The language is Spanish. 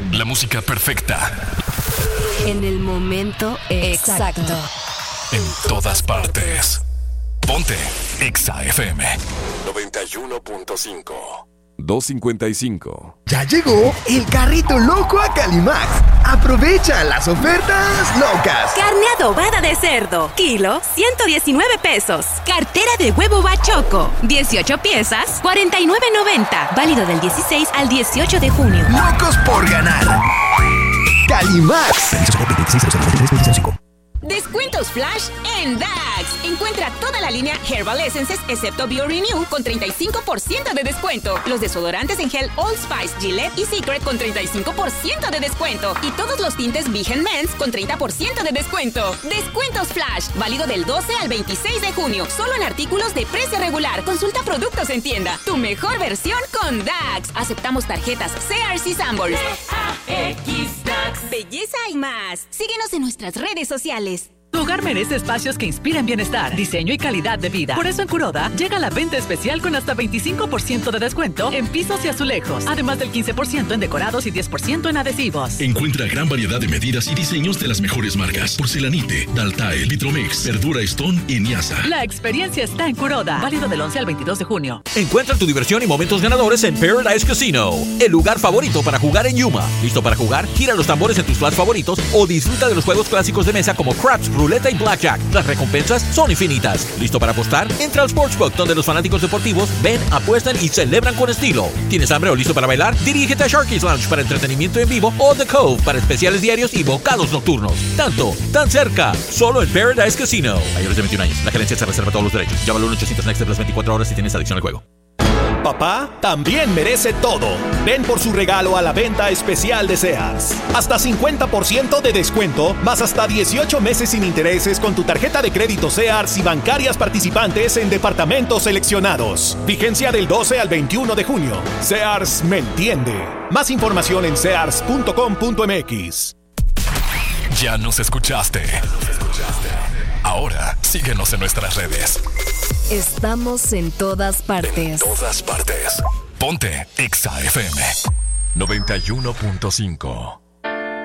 La música perfecta. En el momento exacto. En todas partes. Ponte Exa FM 91.5. 255. Ya llegó el carrito loco a Calimax. Aprovecha las ofertas locas. Carne adobada de cerdo, kilo, 119 pesos. Cartera de huevo bachoco, 18 piezas, 49.90. Válido del 16 al 18 de junio. Locos por ganar. Calimax. Descuentos flash en DAX. Encuentra toda la línea Herbal Essences excepto BioRenew con 35% de descuento. Los desodorantes en gel Old Spice, Gillette y Secret con 35% de descuento. Y todos los tintes Vigen Men's con 30% de descuento. Descuentos flash. Válido del 12 al 26 de junio. Solo en artículos de precio regular. Consulta productos en tienda. Tu mejor versión con DAX. Aceptamos tarjetas Sears y Sanborns. DAX. Belleza y más. Síguenos en nuestras redes sociales. Tu hogar merece espacios que inspiren bienestar, diseño y calidad de vida. Por eso en Kuroda llega la venta especial con hasta 25% de descuento en pisos y azulejos, además del 15% en decorados y 10% en adhesivos. Encuentra gran variedad de medidas y diseños de las mejores marcas: Porcelanite, Daltae, Vitromex, Verdura Stone y Niasa. La experiencia está en Kuroda, válido del 11 al 22 de junio. Encuentra tu diversión y momentos ganadores en Paradise Casino, el lugar favorito para jugar en Yuma. ¿Listo para jugar? Gira los tambores en tus slots favoritos o disfruta de los juegos clásicos de mesa como Craps, Ruleta y Blackjack. Las recompensas son infinitas. ¿Listo para apostar? Entra al Sportsbook, donde los fanáticos deportivos ven, apuestan y celebran con estilo. ¿Tienes hambre o listo para bailar? Dirígete a Sharky's Lounge para entretenimiento en vivo o The Cove para especiales diarios y bocados nocturnos. Tanto, tan cerca, solo en Paradise Casino. Mayores de 21 años. La gerencia se reserva todos los derechos. Llámalo al 800 Next las 24 horas si tienes adicción al juego. Papá también merece todo. Ven por su regalo a la venta especial de Sears. Hasta 50% de descuento, más hasta 18 meses sin intereses con tu tarjeta de crédito Sears y bancarias participantes en departamentos seleccionados. Vigencia del 12 al 21 de junio. Sears me entiende. Más información en sears.com.mx. Ya nos escuchaste. Ahora síguenos en nuestras redes. Estamos en todas partes. En todas partes. Ponte Exa FM 91.5.